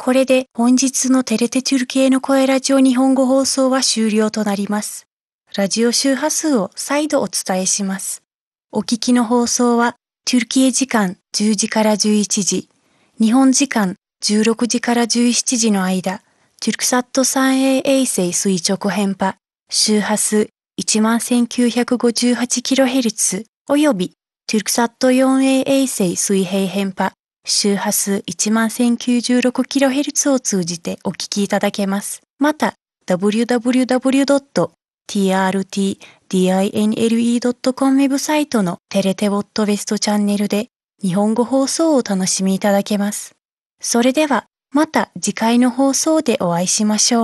これで本日のテレテチュルキエの声ラジオ日本語放送は終了となります。ラジオ周波数を再度お伝えします。お聞きの放送は、トゥルキエ時間10時から11時、日本時間16時から17時の間、トゥルクサット 3A 衛星垂直編波、周波数 11,958kHz およびトゥルクサット 4A 衛星水平編波、周波数 11,096kHz を通じてお聞きいただけます。また、www.trtdinle.com ウェブサイトのテレテウォットウェストチャンネルで日本語放送をお楽しみいただけます。それでは、また次回の放送でお会いしましょう。